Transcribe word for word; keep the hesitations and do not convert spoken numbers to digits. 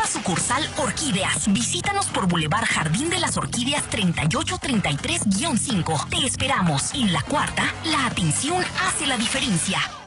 nueva sucursal Orquídeas. Visítanos por Boulevard Jardín de las Orquídeas treinta y ocho treinta y tres guión cinco. Te esperamos. En La Cuarta, la atención hace la diferencia.